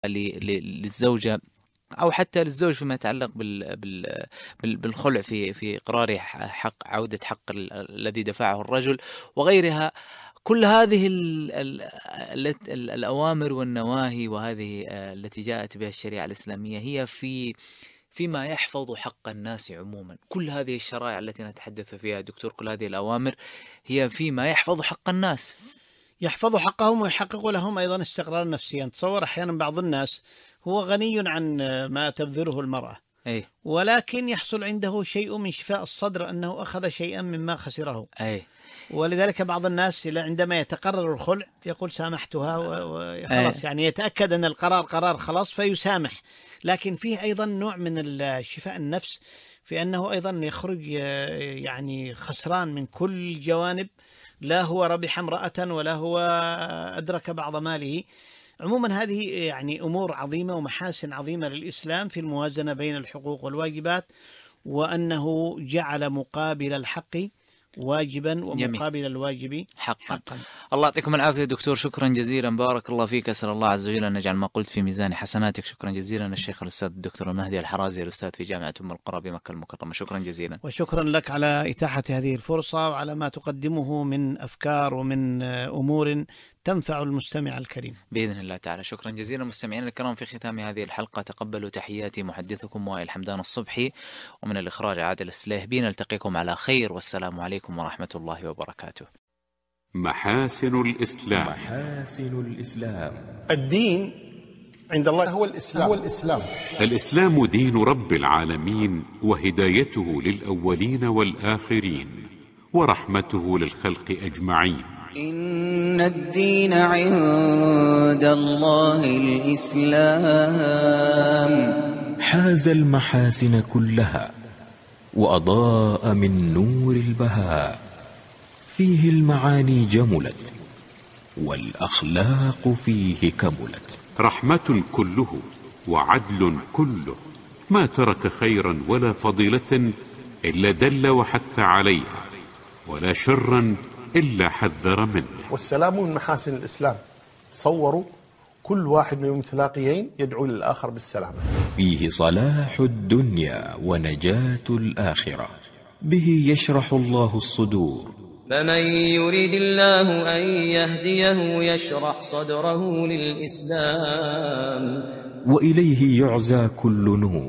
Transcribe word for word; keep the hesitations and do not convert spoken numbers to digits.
للزوجة أو حتى للزوج فيما يتعلق بال بال بال بالخلع في في إقرار حق عودة حق ال الذي دفعه الرجل وغيرها. كل هذه ال ال الت ال الأوامر والنواهي وهذه التي جاءت بها الشريعة الإسلامية هي في فيما يحفظ حق الناس عمومًا. كل هذه الشرائع التي نتحدث فيها دكتور، كل هذه الأوامر هي فيما يحفظ حق الناس، يحفظ حقهم ويحقق لهم أيضا استقرار نفسيا. تصور أحيانا بعض الناس هو غني عن ما تبذله المرأة، أي. ولكن يحصل عنده شيء من شفاء الصدر أنه أخذ شيئا مما خسره. أي. ولذلك بعض الناس عندما يتقرر الخلع يقول سامحتها وخلاص، يعني يتأكد أن القرار قرار خلاص فيسامح. لكن فيه أيضا نوع من الشفاء النفس في أنه أيضا يخرج يعني خسران من كل جوانب، لا هو ربح امرأة ولا هو أدرك بعض ماله. عموما هذه يعني أمور عظيمة ومحاسن عظيمة للإسلام في الموازنة بين الحقوق والواجبات، وأنه جعل مقابل الحق واجبا ومقابل جميل. الواجب حقا. حقا. الله يعطيكم العافية دكتور، شكرا جزيلا، بارك الله فيك. أسأل الله عز وجل أن يجعل ما قلت في ميزان حسناتك. شكرا جزيلا الشيخ الأستاذ الدكتور المهدي الحرازي، الأستاذ في جامعة أم القرى بمكة المكرمة. شكرا جزيلا. وشكرا لك على إتاحة هذه الفرصة وعلى ما تقدمه من أفكار ومن أمور تنفع المستمع الكريم بإذن الله تعالى. شكرا جزيلا مستمعينا الكرام. في ختام هذه الحلقة تقبلوا تحياتي محدثكم وائل حمدان الصبحي، ومن الإخراج عادل السليهبي. نلتقيكم على خير، والسلام عليكم ورحمة الله وبركاته. محاسن الإسلام. محاسن الإسلام. الدين عند الله هو الإسلام. هو الإسلام. الإسلام دين رب العالمين، وهدايته للأولين والآخرين، ورحمته للخلق أجمعين. إن الدين عند الله الإسلام. حاز المحاسن كلها وأضاء من نور البهاء، فيه المعاني جملت والأخلاق فيه كملت. رحمة كله وعدل كله، ما ترك خيرا ولا فضيلة إلا دل وحث عليها، ولا شرا إلا حذر منه. والسلام من محاسن الإسلام. تصوروا كل واحد من المتلاقيين يدعو للآخر بالسلام. فيه صلاح الدنيا ونجاة الآخرة، به يشرح الله الصدور. فمن يريد الله أن يهديه يشرح صدره للإسلام، وإليه يعزى كل نور.